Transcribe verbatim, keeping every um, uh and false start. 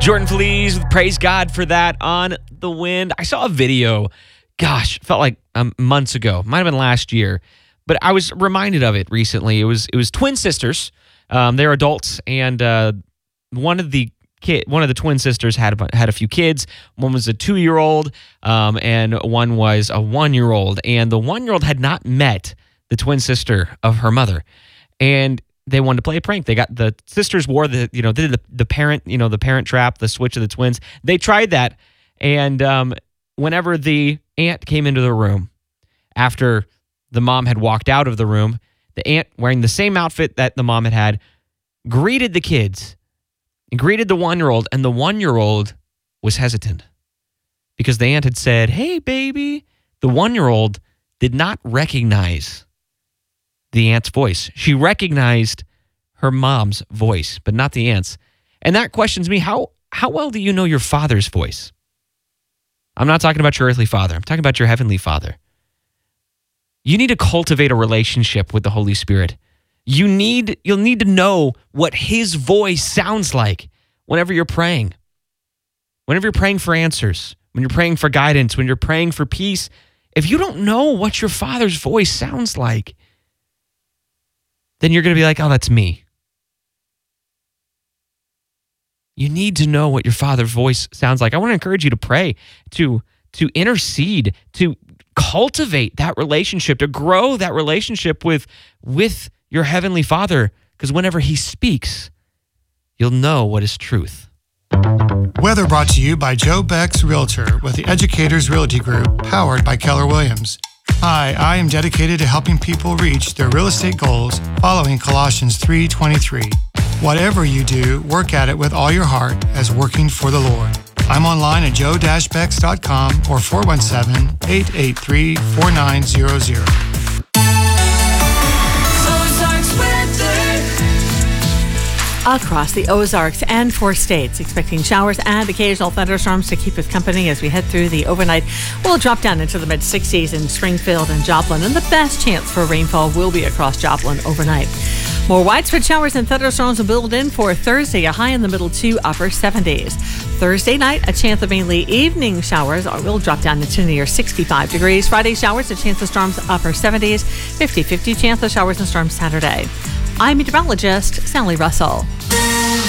Jordan Feliz, praise God for that on the wind. I saw a video, gosh, felt like um, months ago, might have been last year, but I was reminded of it recently. It was it was twin sisters. Um, they're adults, and uh, one of the kid, one of the twin sisters had a, had a few kids. One was a two-year-old, um, and one was a one-year-old. And the one-year-old had not met the twin sister of her mother, and they wanted to play a prank. They got the sisters wore the, you know, they did the, the parent, you know, the parent trap, the switch of the twins. They tried that. And um, whenever the aunt came into the room, after the mom had walked out of the room, the aunt, wearing the same outfit that the mom had had, greeted the kids and greeted the one-year-old. And the one-year-old was hesitant because the aunt had said, "Hey, baby." The one-year-old did not recognize the aunt's voice. She recognized her mom's voice, but not the aunt's. And that questions me, how how well do you know your father's voice? I'm not talking about your earthly father. I'm talking about your heavenly father. You need to cultivate a relationship with the Holy Spirit. You need, you'll need to know what his voice sounds like whenever you're praying. Whenever you're praying for answers, when you're praying for guidance, when you're praying for peace. If you don't know what your father's voice sounds like, then you're going to be like, "Oh, that's me." You need to know what your father's voice sounds like. I want to encourage you to pray, to, to intercede, to cultivate that relationship, to grow that relationship with, with your heavenly Father, because whenever he speaks, you'll know what is truth. Weather brought to you by Joe Beck's Realtor with the Educators Realty Group, powered by Keller Williams. Hi, I am dedicated to helping people reach their real estate goals following Colossians three twenty-three. Whatever you do, work at it with all your heart as working for the Lord. I'm online at joe dash becks dot com or four one seven, eight eight three, four nine zero zero. Across the Ozarks and four states, expecting showers and occasional thunderstorms to keep us company as we head through the overnight. We'll drop down into the mid-sixties in Springfield and Joplin, and the best chance for rainfall will be across Joplin overnight. More widespread showers and thunderstorms will build in for Thursday, a high in the middle to upper seventies. Thursday night, a chance of mainly evening showers will drop down into near sixty-five degrees. Friday showers, a chance of storms, upper seventies. fifty-fifty chance of showers and storms Saturday. I'm meteorologist Sally Russell.